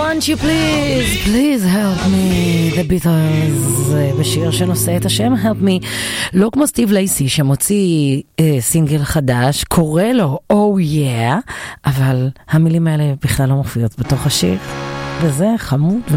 Won't you please help me, The Beatles, בשיר שנושא את השם Help me, לא כמו סטיב לייסי שמוציא סינגל חדש, קורא לו Oh yeah, אבל המילים האלה בכלל לא מופיעות בתוך השיר, וזה חמוד